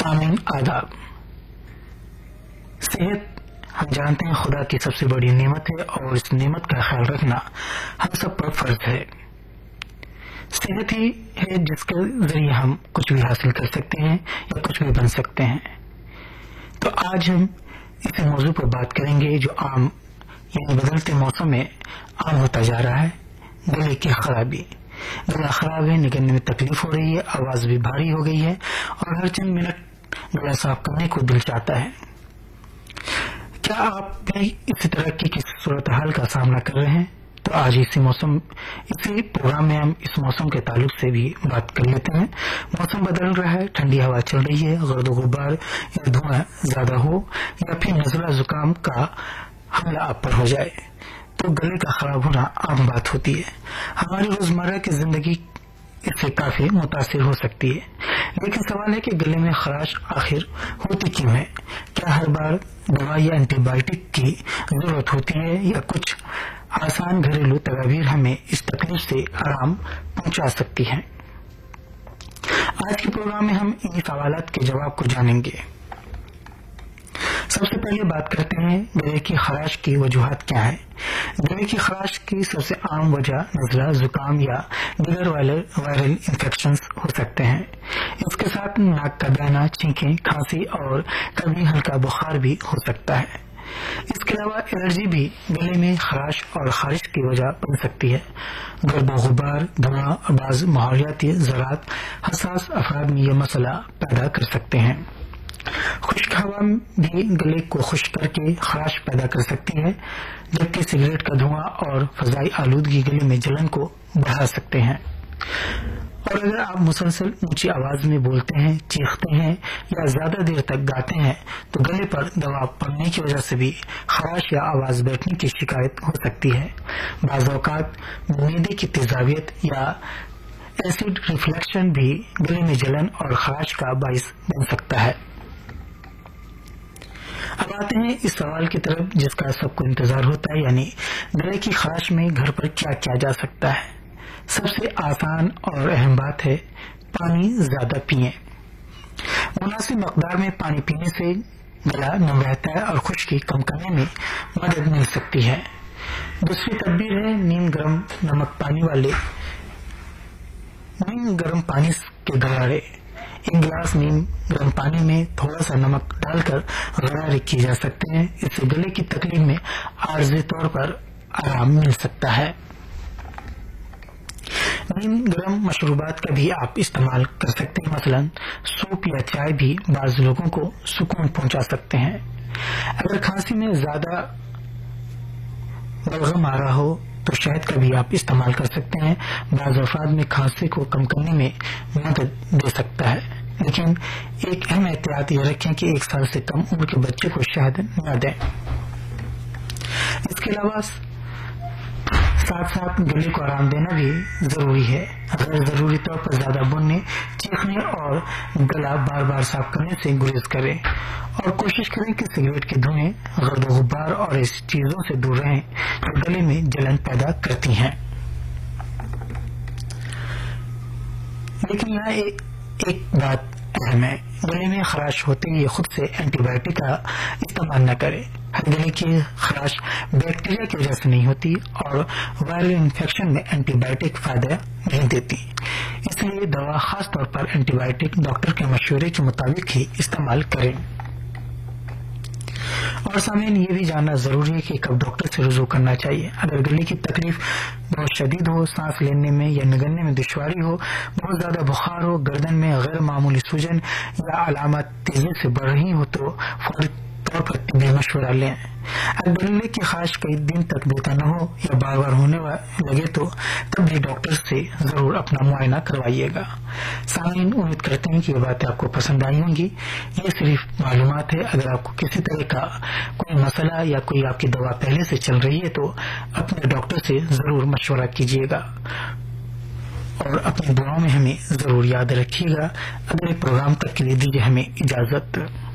سامعین آداب. صحت ہم جانتے ہیں خدا کی سب سے بڑی نعمت ہے اور اس نعمت کا خیال رکھنا ہم سب پر فرض ہے. صحت ہی ہے جس کے ذریعے ہم کچھ بھی حاصل کر سکتے ہیں یا کچھ بھی بن سکتے ہیں. تو آج ہم اس موضوع پر بات کریں گے جو عام یعنی بدلتے موسم میں عام ہوتا جا رہا ہے، گلے کی خرابی. گلا خراب ہے، نگلنے میں تکلیف ہو رہی ہے، آواز بھی بھاری ہو گئی ہے اور ہر چند منٹ گلا صاف کرنے کو دل چاہتا ہے. کیا آپ بھی اسی طرح کی کسی صورتحال کا سامنا کر رہے ہیں؟ تو آج اسی پروگرام میں ہم اس موسم کے تعلق سے بھی بات کر لیتے ہیں. موسم بدل رہا ہے، ٹھنڈی ہوا چل رہی ہے، گرد و غبار یا دھواں زیادہ ہو یا پھر نزلہ زکام کا حملہ آپ پر ہو جائے تو گلے کا خراب ہونا عام بات ہوتی ہے. ہماری روزمرہ کی زندگی اس سے کافی متاثر ہو سکتی ہے، لیکن سوال ہے کہ گلے میں خراش آخر ہوتی کیوں ہے؟ کیا ہر بار دوا یا اینٹی بائیوٹک کی ضرورت ہوتی ہے یا کچھ آسان گھریلو تدابیر ہمیں اس تکلیف سے آرام پہنچا سکتی ہیں؟ آج کے پروگرام میں ہم انہی سوالات کے جواب کو جانیں گے. سب سے پہلے بات کرتے ہیں گلے کی خراش کی وجوہات کیا ہیں. گلے کی خراش کی سب سے عام وجہ نزلہ زکام یا دیگر وائرل انفیکشن ہو سکتے ہیں. اس کے ساتھ ناک کا بہنا، چھینکیں، کھانسی اور کبھی ہلکا بخار بھی ہو سکتا ہے. اس کے علاوہ الرجی بھی گلے میں خراش اور خارش کی وجہ بن سکتی ہے. گرد و غبار، دھواں، بعض ماحولیاتی ذرات حساس افراد میں یہ مسئلہ پیدا کر سکتے ہیں. خشک ہوا بھی گلے کو خشک کر کے خراش پیدا کر سکتی ہے، جبکہ سگریٹ کا دھواں اور فضائی آلودگی گلے میں جلن کو بڑھا سکتے ہیں. اور اگر آپ مسلسل اونچی آواز میں بولتے ہیں، چیختے ہیں یا زیادہ دیر تک گاتے ہیں تو گلے پر دباؤ پڑنے کی وجہ سے بھی خراش یا آواز بیٹھنے کی شکایت ہو سکتی ہے. بعض اوقات معدے کی تیزابیت یا ایسڈ ریفلیکشن بھی گلے میں جلن اور خراش کا باعث بن سکتا ہے. اب آتے ہیں اس سوال کی طرف جس کا سب کو انتظار ہوتا ہے، یعنی گلے کی خراش میں گھر پر کیا کیا جا سکتا ہے. سب سے آسان اور اہم بات ہے پانی زیادہ پئیں. مناسب مقدار میں پانی پینے سے گلا نم رہتا ہے اور خشکی کم کرنے میں مدد مل سکتی ہے. دوسری تدبیر ہے نیم گرم پانی کے غرارے. ایک گلاس نیم گرم پانی میں تھوڑا سا نمک ڈال کر غرارے کیے جا سکتے ہیں. اس سے گلے کی تکلیف میں عارضی طور پر آرام مل سکتا ہے. نیم گرم مشروبات کا بھی آپ استعمال کر سکتے ہیں، مثلا سوپ یا چائے بھی بعض لوگوں کو سکون پہنچا سکتے ہیں. اگر کھانسی میں زیادہ بلغم آ رہا ہو تو شہد کا بھی آپ استعمال کر سکتے ہیں. بعض افراد میں کھانسی کو کم کرنے میں مدد دے سکتا ہے، لیکن ایک اہم احتیاط یہ رکھیں کہ 1 سال سے کم عمر کے بچے کو شہد نہ دیں. اس کے علاوہ ساتھ ساتھ گلے کو آرام دینا بھی ضروری ہے. غیر ضروری طور پر زیادہ بولنے، چیخنے اور گلا بار بار صاف کرنے سے گریز کریں اور کوشش کریں کہ سگریٹ کے دھوئیں، گرد و غبار اور ایسی چیزوں سے دور رہیں جو گلے میں جلن پیدا کرتی ہیں. لیکن یہاں ایک بات اہم ہے، گلے میں خراش ہوتے ہی خود سے اینٹی بائیوٹک کا استعمال نہ کرے. ہر گلے کی خراش بیکٹیریا کی وجہ سے نہیں ہوتی اور وائرل انفیکشن میں اینٹی بائیوٹک فائدہ نہیں دیتی. اس لیے دوا خاص طور پر اینٹی بائیوٹک ڈاکٹر کے مشورے کے مطابق ہی استعمال کریں. اور سامعین یہ بھی جاننا ضروری ہے کہ کب ڈاکٹر سے رجوع کرنا چاہیے. اگر گلے کی تکلیف بہت شدید ہو، سانس لینے میں یا نگلنے میں دشواری ہو، بہت زیادہ بخار ہو، گردن میں غیر معمولی سوجن یا علامات تیزی سے بڑھ رہی ہو تو فوری طور پر طبی مشورہ لیں. اگر گلے کی خراش کئی دن تک بہتر نہ ہو یا بار بار ہونے لگے تو تب بھی ڈاکٹر سے ضرور اپنا معائنہ کروائیے گا. سامعین امید کرتے ہیں کہ یہ باتیں آپ کو پسند آئی ہوں گی. یہ صرف معلومات ہے. اگر آپ کو کسی طرح کا کوئی مسئلہ یا کوئی آپ کی دوا پہلے سے چل رہی ہے تو اپنے ڈاکٹر سے ضرور مشورہ کیجیے گا اور اپنی دعاؤں میں ہمیں ضرور یاد رکھیے گا. اگلے پروگرام تک کے لیے دیجیے ہمیں اجازت.